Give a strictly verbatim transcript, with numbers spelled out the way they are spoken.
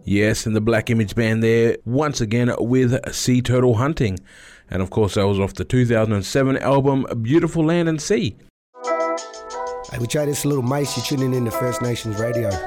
Yes, and the Black Image Band there, once again with Sea Turtle Hunting. And of course that was off the two thousand seven album Beautiful Land and Sea. Hey, we try this a little Mace, you're tuning in to First Nations Radio.